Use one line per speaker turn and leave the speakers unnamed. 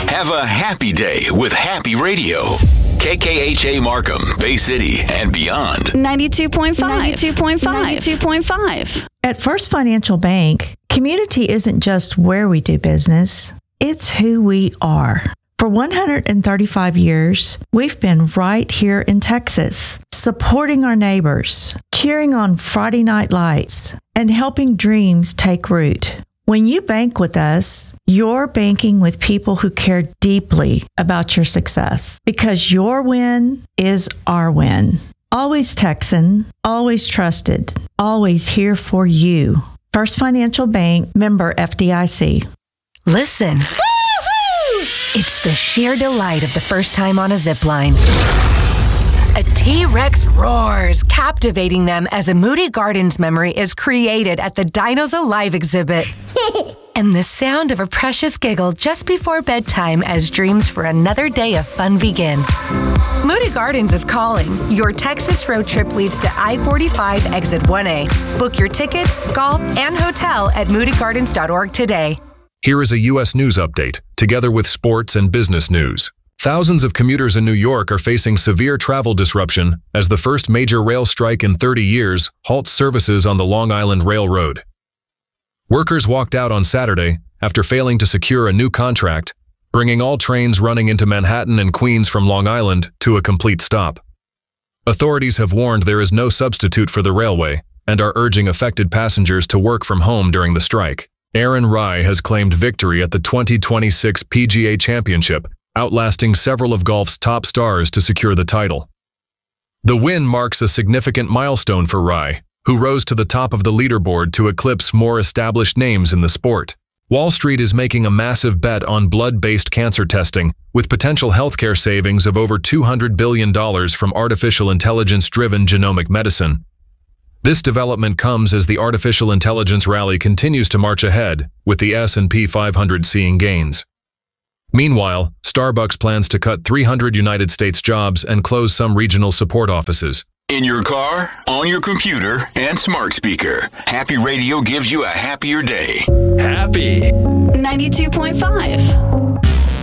Have a happy day with Happy Radio. KKHA Markham, Bay City, and beyond.
92.5. 92.5.
At First Financial Bank, community isn't just where we do business, it's who we are. For 135 years, we've been right here in Texas, supporting our neighbors, cheering on Friday Night Lights, and helping dreams take root. When you bank with us, you're banking with people who care deeply about your success, because your win is our win. Always Texan, always trusted, always here for you. First Financial Bank, member FDIC.
Listen. Woo-hoo! It's the sheer delight of the first time on a zip line. A T-Rex roars, captivating them as a Moody Gardens memory is created at the Dinos Alive exhibit. And the sound of a precious giggle just before bedtime as dreams for another day of fun begin. Moody Gardens is calling. Your Texas road trip leads to I-45 Exit 1A. Book your tickets, golf, and hotel at moodygardens.org today.
Here is a U.S. news update, together with sports and business news. Thousands of commuters in New York are facing severe travel disruption as the first major rail strike in 30 years halts services on the Long Island Railroad. Workers walked out on Saturday after failing to secure a new contract, bringing all trains running into Manhattan and Queens from Long Island to a complete stop. Authorities have warned there is no substitute for the railway and are urging affected passengers to work from home during the strike. Aaron Rai has claimed victory at the 2026 PGA Championship, outlasting several of golf's top stars to secure the title. The win marks a significant milestone for Rai, who rose to the top of the leaderboard to eclipse more established names in the sport. Wall Street is making a massive bet on blood-based cancer testing, with potential healthcare savings of over $200 billion from artificial intelligence-driven genomic medicine. This development comes as the artificial intelligence rally continues to march ahead, with the S&P 500 seeing gains. Meanwhile, Starbucks plans to cut 300 United States jobs and close some regional support offices.
In your car, on your computer, and smart speaker, Happy Radio gives you a happier day. Happy.
92.5.